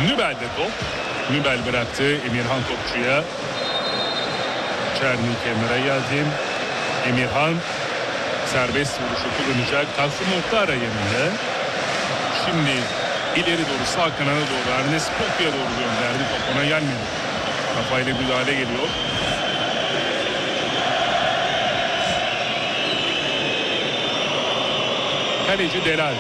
Nübel'de top. Nübel bıraktı Emirhan topçuya. Çerni kenara geldi. Emirhan serbest vuruşu kullanacak. Kasım Muhtara yanında. Şimdi ileri doğru sağ kanana doğru Ernest Poku'ya doğru gönderdi. Top ona gelmedi. Kafayla müdahale geliyor. Kaleci Delal.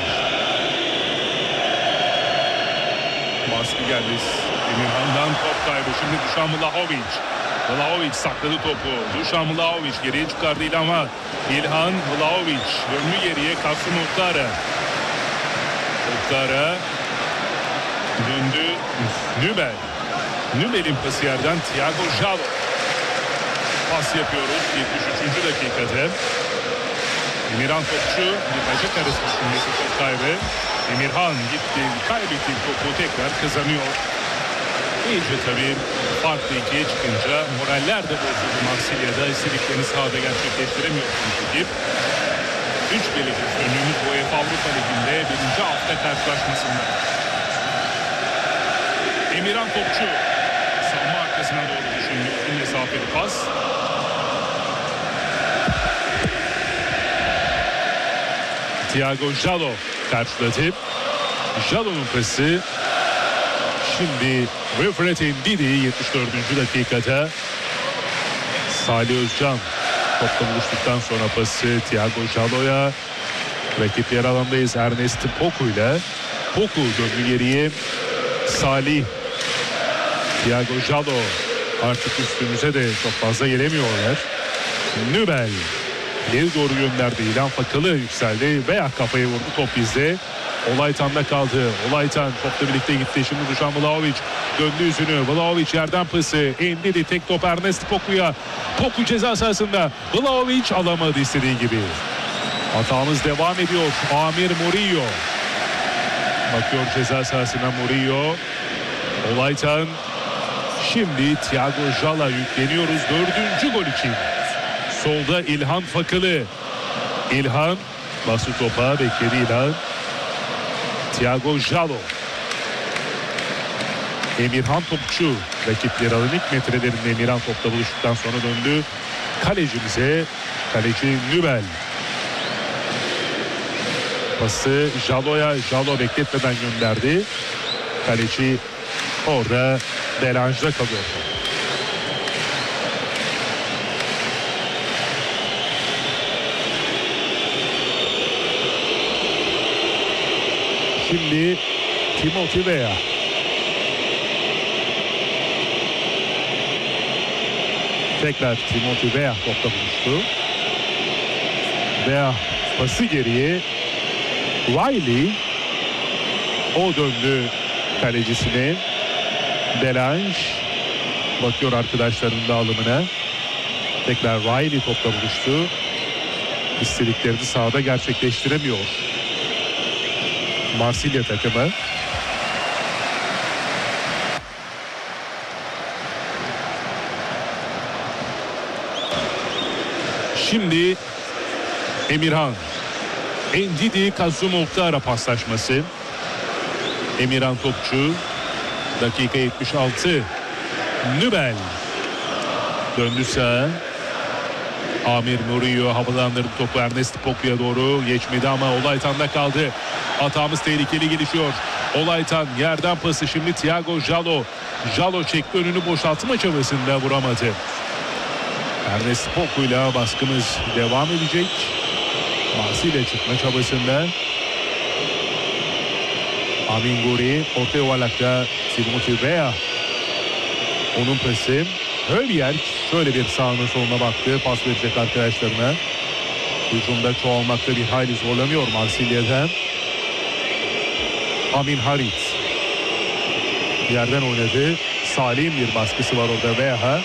Baskı geldi. Emirhan'dan top kaybı. Şimdi Dušan Vlahović. Vlahović sakladı topu. Dušan Vlahović geriye çıkardı İlhan'a. İlhan Vlahović döndü geriye. Kasım Muhtara. Muhtara döndü. Nübel. Nübel'in pası yerden Thiago Jalo. Pas yapıyoruz 73. dakikada. Emirhan topçu bir bacak arası üstündeki top kaybı. Emirhan gitti, kaybetti topu, tekrar kazanıyor. İyice tabii farklı ikiye çıkınca moraller de bozuldu Marsilya'da. İstediklerini sahada gerçekleştiremiyorsunuz ekip. 3-1'lik üstünlüğümüz UEFA Avrupa Ligi'nde 1. hafta karşılaşmasında. Emirhan topçu savunma arkasına doğru düşündü. Uzun mesafeli pas. Thiago Jalo karşıladı. Jalo'nun pası. Şimdi Wilfred Ndidi 74. dakikada. Salih Özcan topla buluştuktan sonra pası Thiago Jalo'ya. Rakip yer alandayız Ernest Poku ile. Poku döndü geriye. Salih. Thiago Jalo artık üstümüze de çok fazla gelemiyorlar. Nübel ileri doğru gönderdi. İlhan Fakalı yükseldi. Veya kafayı vurdu. Top bizde. Olaytan'da kaldı. Olaytan topla birlikte gitti. Şimdi Dušan Vlahović döndü yüzünü. Vlahović yerden pası. Ndidi tek top Ernest Poku'ya. Poku ceza sahasında. Vlahović alamadı istediği gibi. Hatamız devam ediyor. Amir Murillo. Bakıyor ceza sahasına Murillo. Olaytan. Şimdi Thiago Jalo yükleniyoruz 4. gol için. Solda İlhan Fakalı. İlhan bastı topa, bekledi İlhan. Thiago Jalo. Emirhan topçu. Rakipleri alın ilk metrelerinde Emirhan topla buluştuktan sonra döndü kalecimize. Kaleci Nübel. Pası Jalo'ya. Jalo bekletmeden gönderdi. Kaleci orada Delange'da kalıyor. Şimdi Timothy Weah. Tekrar Timothy Weah topla buluştu. Weah pası geriye. Riley. O döndü kalecisine. Delange bakıyor arkadaşlarının dağılımına. Tekrar Riley topla buluştu. İstediklerini sahada gerçekleştiremiyor Marsilya takımı. Şimdi Emirhan. Ndidi Kasım Muhtara paslaşması. Emirhan topçu. Dakika 76. Nübel. Döndü sağa. Amir Murillo havalandırdı topu Ernest Poku'ya doğru. Geçmedi ama Olaytan'da kaldı. Hatamız tehlikeli gelişiyor. Olaytan yerden pası şimdi Thiago Jalo. Jalo çekti önünü boşaltma çabasında vuramadı. Ernest Poku'yla baskımız devam edecek. Marsilya çıkma çabasında. Amin Guri orta yuvarlakta Timothy Weah. Onun pası. Hölyer şöyle bir sağına soluna baktı. Pas verecek arkadaşlarına. Hücumda çoğalmakta bir hayli zorlanıyor Marsilya'da. Amin Harit. Yerden oynadı. Salih'in bir baskısı var orada Weah'a.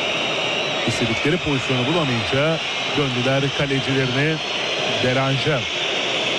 İstedikleri pozisyonu bulamayınca döndüler kalecilerini Delange.